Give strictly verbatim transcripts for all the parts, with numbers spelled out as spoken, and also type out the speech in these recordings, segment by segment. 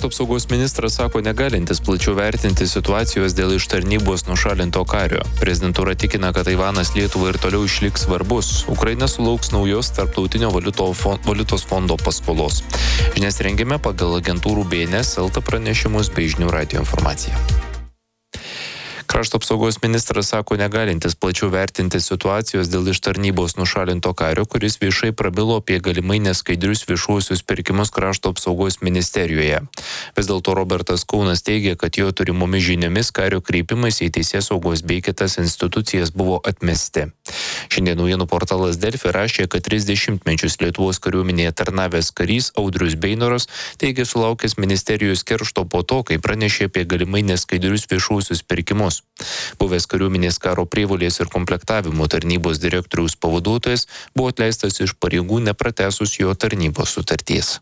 apsaugos ministras sako negalintis plačiau vertinti situacijos dėl iš tarnybos nušalinto kario. Prezidentūra tikina, kad Taivanas Lietuvai ir toliau išliks svarbus. Ukraina sulauks naujos tarptautinio valiutos fondo paskolos. Žinias rengėme pagal agentūrų B N S L T pranešimus bei žinių radijo informaciją. Krašto apsaugos ministras sako negalintis plačiau vertinti situacijos dėl iš tarnybos nušalinto kario, kuris viešai prabilo apie galimai neskaidrius viešuosius pirkimus krašto apsaugos ministerijoje. Vis dėlto Robertas Kaunas teigia, kad jo turimomis žiniomis kario kreipimas į teisėsaugos bei kitas institucijas buvo atmesti. Šiandien naujienų portalas Delfi rašė, kad tris dešimtmečius Lietuvos kariuomenėje tarnavęs karys Audrius Beinoras teigia sulaukęs ministerijos keršto po to, kai pranešė apie galimai neskaidrius viešuosius pirkimus. Buvęs kariuomenės karo prievolės ir komplektavimo tarnybos direktoriaus pavaduotojas buvo atleistas iš pareigų nepratęsus jo tarnybos sutarties.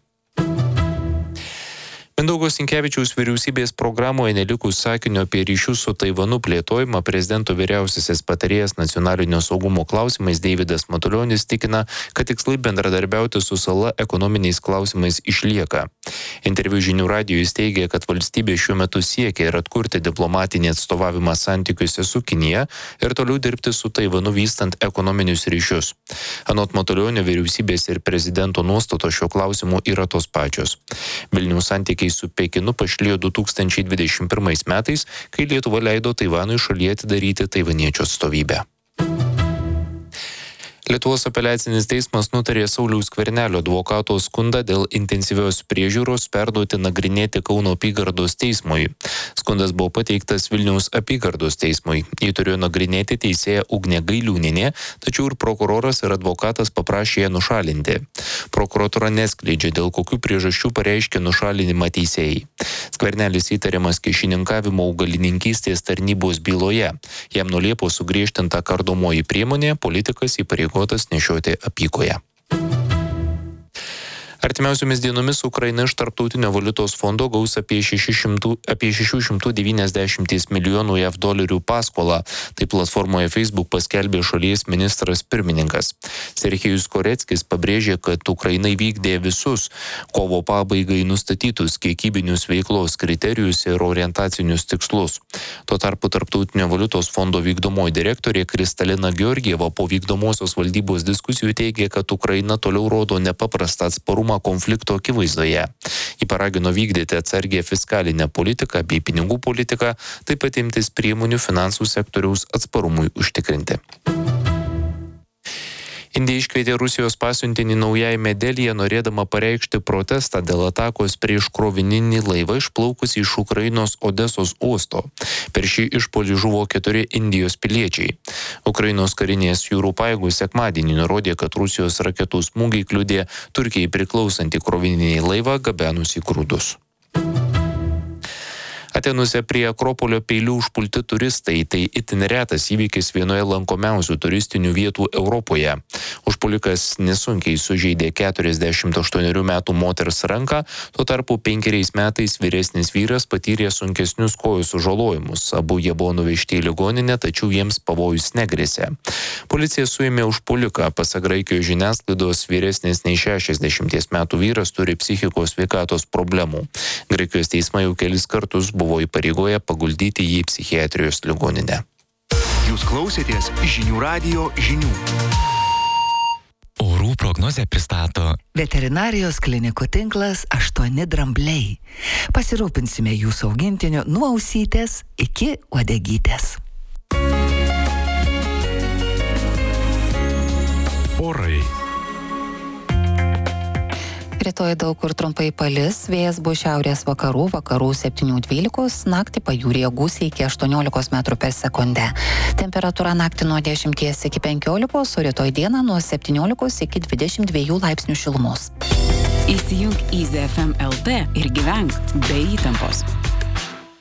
Mindaugo Sinkevičiaus vyriausybės programoje nelikus sakinio apie ryšius su Taivanu plėtojimą, prezidento vyriausiasis patarėjas nacionalinio saugumo klausimais Deividas Matulionis tikina, kad tikslai bendradarbiauti su sala ekonominiais klausimais išlieka. Interviu žinių radijui jis teigia, kad valstybė šiuo metu siekia ir atkurti diplomatinį atstovavimą santykiuose su Kinija ir toliau dirbti su Taivanu vystant ekonominius ryšius. Anot Matulionio, vyriausybės ir prezidento nuostatos šiuo klausimu yra tos pačios. Vilniaus santykiai su Pekinu pašlijo du tūkstančiai dvidešimt pirmais metais, kai Lietuva leido Taivanui šalyje atidaryti taivaniečių atstovybę. Lietuvos apeliacinis teismas nutarė Sauliaus Skvernelio advokato skundą dėl intensyvios priežiūros perduoti nagrinėti Kauno apygardos teismui. Skundas buvo pateiktas Vilniaus apygardos teismui. Jį turėjo nagrinėti teisėja Ugnė Gailiūnienė, tačiau ir prokuroras ir advokatas paprašė ją nušalinti. Prokuratūra neskleidžia, dėl kokių priežasčių pareiškė nušalinimą teisėjai. Skvernelis įtariamas kyšininkavimo augalininkystės tarnybos byloje. Jam nuo Liepos sugriežtinta kardomoji priemonė, politikas įpareigotas nešioti apykoję. Artimiausiomis dienomis Ukraina iš Tarptautinio valiutos fondo gaus apie šešių šimtų devyniasdešimt milijonų jav dolerių paskolą. Tai platformoje Facebook paskelbė šalies ministras pirmininkas. Serhijus Koreckis pabrėžė, kad Ukraina įvykdė visus kovo pabaigai nustatytus kiekybinius veiklos kriterijus ir orientacinius tikslus. Tuo tarpu Tarptautinio valiutos fondo vykdomoji direktorė Kristalina Georgieva po vykdomosios valdybos diskusijų teigė, kad Ukraina toliau rodo nepaprastą atsparumą konflikto akivaizdoje. Ji paragino vykdyti atsargią fiskalinę politiką bei pinigų politiką, taip pat imtis priemonių finansų sektoriaus atsparumui užtikrinti. Indija iškvietė Rusijos pasiuntinį naujajame Delyje, norėdama pareikšti protestą dėl atakos prieš krovininį laivą išplaukusį iš Ukrainos Odesos uosto. Per šį išpuolį žuvo keturi Indijos piliečiai. Ukrainos karinės jūrų pajėgos sekmadienį nurodė, kad Rusijos raketų smūgiai kliudė Turkijai priklausantį krovininį laivą gabenusį grūdus. Atenuose prie Akropolio peilių užpulti turistai, tai itin retas įvykis vienoje lankomiausių turistinių vietų Europoje. Užpulikas nesunkiai sužeidė keturiasdešimt aštuonerių metų moters ranką, tuo tarpu penkeriais metais vyresnis vyras patyrė sunkesnius kojų sužalojimus. Abu jie buvo nuvežti į ligoninę, tačiau jiems pavojus negrėsė. Policija suėmė užpuliką, pasak Graikijos žiniasklaidos, vyresnis nei šešiasdešimties metų vyras turi psichikos sveikatos problemų. Graikijos teismai jau kelis kartus buvo buvo įpareigoję paguldyti jį į psichiatrijos ligoninę. Jūs klausėtės žinių radijo žinių. Orų prognozę pristato veterinarijos klinikų tinklas aštuoni drambliai. Pasirūpinsime jūsų augintiniu nuo ausytės iki uodegytės. Orai. Rytoj daug kur trumpai palis, vėjas bus šiaurės vakarų, vakarų septynių dvylikos, naktį pajūryje gūsiai iki aštuoniolikos metrų per sekundę. Temperatūra naktį nuo dešimties iki penkiolikos, o rytoj dieną nuo septyniolikos iki dvidešimt dviejų laipsnių šilumos. Įsijunk Easy F M L T ir gyvenk be įtampos.